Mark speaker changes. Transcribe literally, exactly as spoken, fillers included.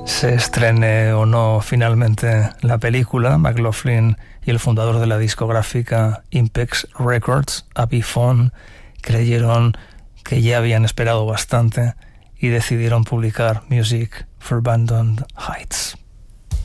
Speaker 1: se estrene o no finalmente la película, McLaughlin y el fundador de la discográfica Impex Records, Avi Fon, creyeron que ya habían esperado bastante y decidieron publicar Music for Abandoned Heights.